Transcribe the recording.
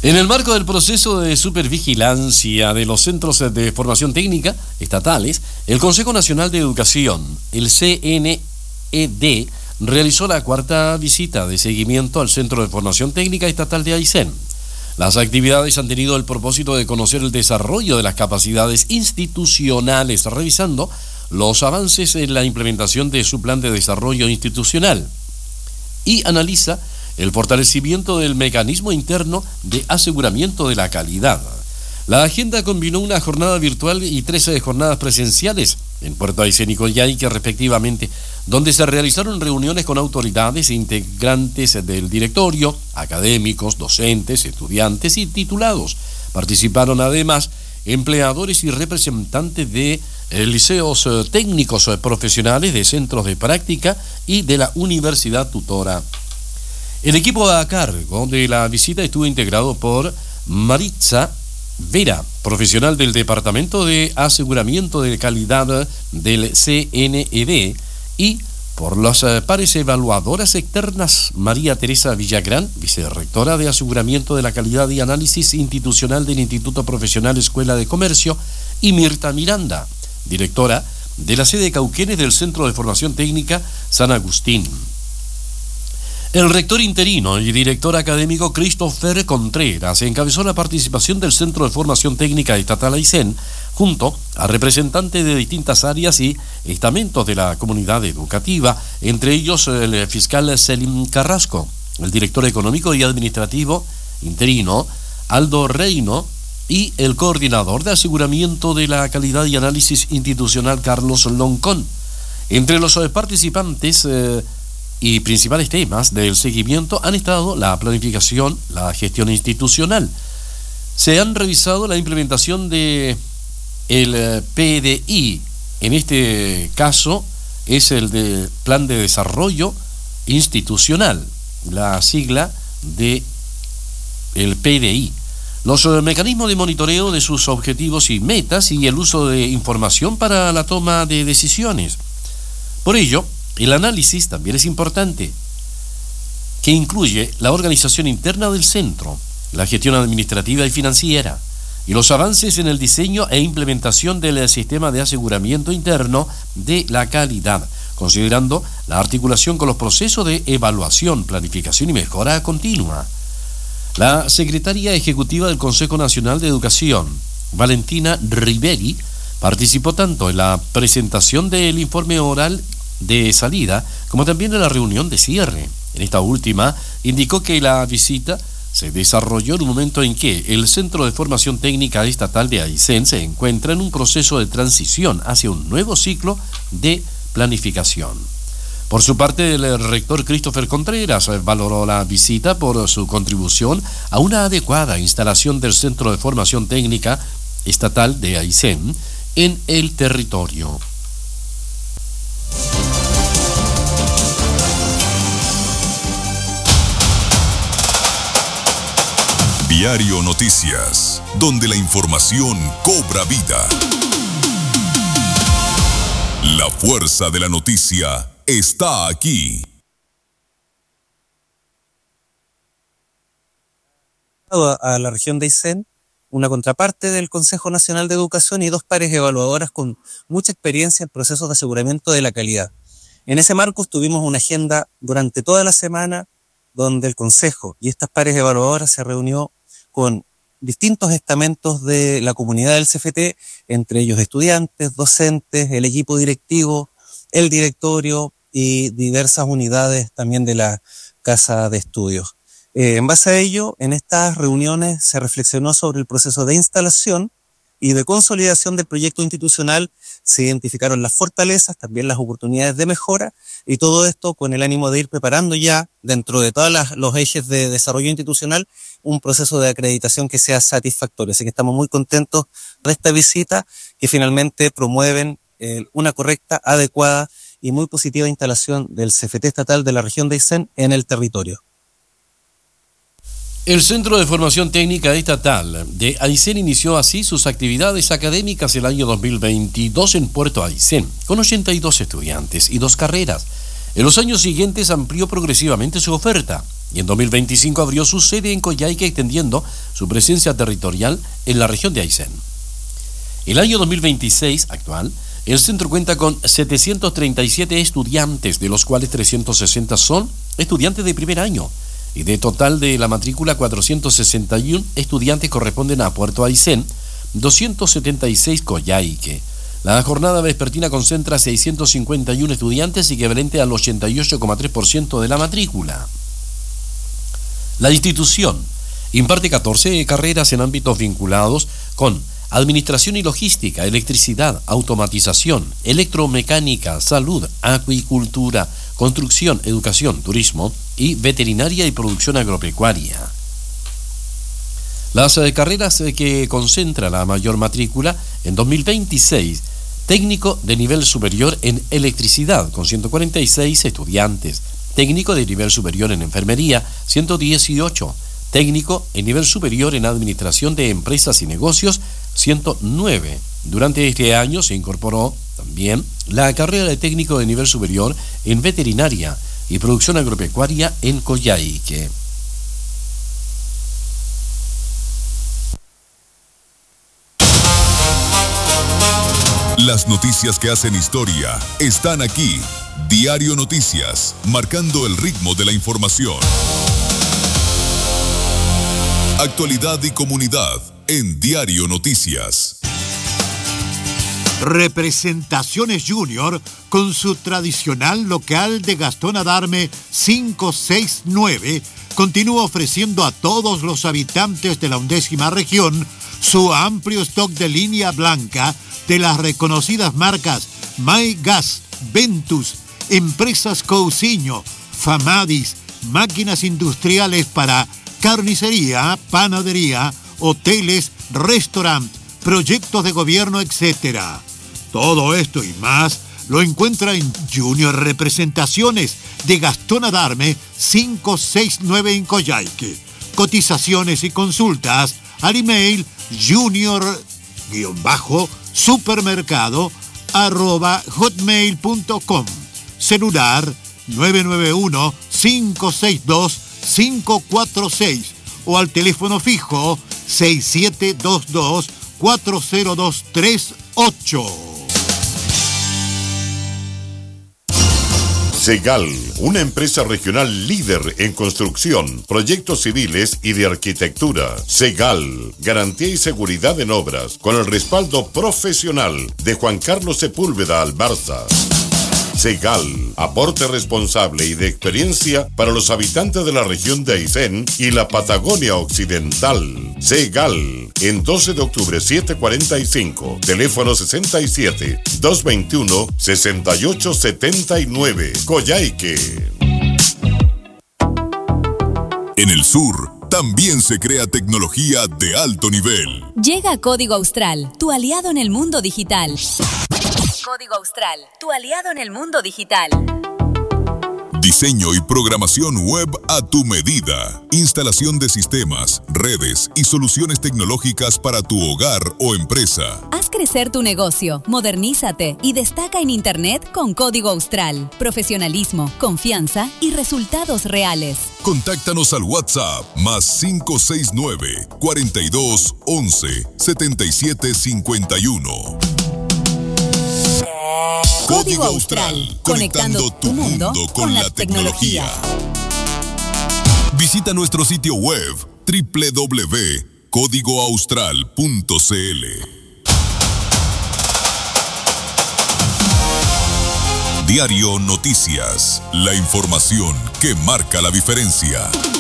En el marco del proceso de supervigilancia de los centros de formación técnica estatales, el Consejo Nacional de Educación, el CNED, realizó la cuarta visita de seguimiento al Centro de Formación Técnica Estatal de Aysén. Las actividades han tenido el propósito de conocer el desarrollo de las capacidades institucionales, revisando los avances en la implementación de su plan de desarrollo institucional, y analiza el fortalecimiento del mecanismo interno de aseguramiento de la calidad. La agenda combinó una jornada virtual y 13 jornadas presenciales en Puerto Aysén y Coyhaique respectivamente, donde se realizaron reuniones con autoridades e integrantes del directorio, académicos, docentes, estudiantes y titulados. Participaron además empleadores y representantes de liceos técnicos profesionales, de centros de práctica y de la universidad tutora. El equipo a cargo de la visita estuvo integrado por Maritza Vera, profesional del Departamento de Aseguramiento de Calidad del CNED, y por las pares evaluadoras externas María Teresa Villagrán, vicerrectora de Aseguramiento de la Calidad y Análisis Institucional del Instituto Profesional Escuela de Comercio, y Mirta Miranda, directora de la sede Cauquenes del Centro de Formación Técnica San Agustín. El rector interino y director académico Christopher Contreras encabezó la participación del Centro de Formación Técnica Estatal Aysén, junto a representantes de distintas áreas y estamentos de la comunidad educativa, entre ellos el fiscal Selim Carrasco, el director económico y administrativo interino Aldo Reino y el coordinador de aseguramiento de la calidad y análisis institucional Carlos Loncón. Entre los participantes y principales temas del seguimiento han estado la planificación, la gestión institucional. Se han revisado la implementación de el PDI, en este caso es el de Plan de Desarrollo Institucional, la sigla de el PDI, los mecanismos de monitoreo de sus objetivos y metas y el uso de información para la toma de decisiones. Por ello, el análisis también es importante, que incluye la organización interna del centro, la gestión administrativa y financiera, y los avances en el diseño e implementación del sistema de aseguramiento interno de la calidad, considerando la articulación con los procesos de evaluación, planificación y mejora continua. La secretaria ejecutiva del Consejo Nacional de Educación, Valentina Riveri, participó tanto en la presentación del informe oral de salida como también en la reunión de cierre. En esta última, indicó que la visita se desarrolló en un momento en que el Centro de Formación Técnica Estatal de Aysén se encuentra en un proceso de transición hacia un nuevo ciclo de planificación. Por su parte, el rector Christopher Contreras valoró la visita por su contribución a una adecuada instalación del Centro de Formación Técnica Estatal de Aysén en el territorio. Diario Noticias, donde la información cobra vida. La fuerza de la noticia está aquí. A la región de Aysén, una contraparte del Consejo Nacional de Educación y 2 pares evaluadoras con mucha experiencia en procesos de aseguramiento de la calidad. En ese marco tuvimos una agenda durante toda la semana donde el Consejo y estas pares evaluadoras se reunió con distintos estamentos de la comunidad del CFT, entre ellos estudiantes, docentes, el equipo directivo, el directorio y diversas unidades también de la casa de estudios. En base a ello, en estas reuniones se reflexionó sobre el proceso de instalación y de consolidación del proyecto institucional. Se identificaron las fortalezas, también las oportunidades de mejora, y todo esto con el ánimo de ir preparando ya, dentro de todos los ejes de desarrollo institucional, un proceso de acreditación que sea satisfactorio. Así que estamos muy contentos de esta visita, que finalmente promueven una correcta, adecuada y muy positiva instalación del CFT estatal de la región de Aysén en el territorio. El Centro de Formación Técnica Estatal de Aysén inició así sus actividades académicas el año 2022 en Puerto Aysén, con 82 estudiantes y 2 carreras. En los años siguientes amplió progresivamente su oferta y en 2025 abrió su sede en Coyhaique, extendiendo su presencia territorial en la región de Aysén. El año 2026 actual, el centro cuenta con 737 estudiantes, de los cuales 360 son estudiantes de primer año, y de total de la matrícula 461 estudiantes corresponden a Puerto Aysén, 276 Coyhaique. La jornada vespertina concentra 651 estudiantes, equivalente al 88,3% de la matrícula. La institución imparte 14 carreras en ámbitos vinculados con administración y logística, electricidad, automatización, electromecánica, salud, acuicultura, construcción, educación, turismo y veterinaria y producción agropecuaria. Las carreras que concentra la mayor matrícula en 2026, técnico de nivel superior en electricidad, con 146 estudiantes, técnico de nivel superior en enfermería, 118, técnico en nivel superior en administración de empresas y negocios, 109. Durante este año se incorporó también la carrera de técnico de nivel superior en veterinaria y producción agropecuaria en Coyhaique. Las noticias que hacen historia están aquí. Diario Noticias, marcando el ritmo de la información. Actualidad y comunidad en Diario Noticias. Representaciones Junior, con su tradicional local de Gastón Adarme 569, continúa ofreciendo a todos los habitantes de la 11ª región su amplio stock de línea blanca de las reconocidas marcas MyGas, Ventus, Empresas Cousiño, Famadis, máquinas industriales para carnicería, panadería, hoteles, restaurantes, proyectos de gobierno, etc. Todo esto y más lo encuentra en Junior Representaciones de Gastón Adarme 569 en Coyhaique. Cotizaciones y consultas al email junior-supermercado@hotmail.com. Celular 991-562-546 o al teléfono fijo 6722-40238. Segal, una empresa regional líder en construcción, proyectos civiles y de arquitectura. Segal, garantía y seguridad en obras, con el respaldo profesional de Juan Carlos Sepúlveda Albarza. Segal, aporte responsable y de experiencia para los habitantes de la región de Aysén y la Patagonia Occidental. Segal, en 12 de octubre 745, teléfono 67-221-6879, Coyhaique. En el sur, también se crea tecnología de alto nivel. Llega Código Austral, tu aliado en el mundo digital. Código Austral, tu aliado en el mundo digital. Diseño y programación web a tu medida. Instalación de sistemas, redes y soluciones tecnológicas para tu hogar o empresa. Haz crecer tu negocio, modernízate y destaca en Internet con Código Austral. Profesionalismo, confianza y resultados reales. Contáctanos al WhatsApp +569 42 11 77 51. Código Austral, conectando tu mundo con la tecnología. Visita nuestro sitio web www.códigoaustral.cl. Diario Noticias, la información que marca la diferencia.